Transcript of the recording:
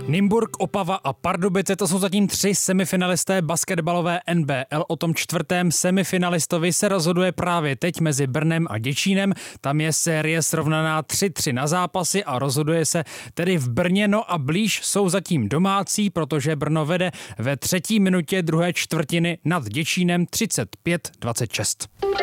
Nymburk, Opava a Pardubice, to jsou zatím 3 semifinalisté basketbalové NBL. O tom 4. semifinalistovi se rozhoduje právě teď mezi Brnem a Děčínem. Tam je série srovnaná 3-3 na zápasy a rozhoduje se tedy v Brně. No a blíž jsou zatím domácí, protože Brno vede ve 3. minutě druhé čtvrtiny nad Děčínem 35-26.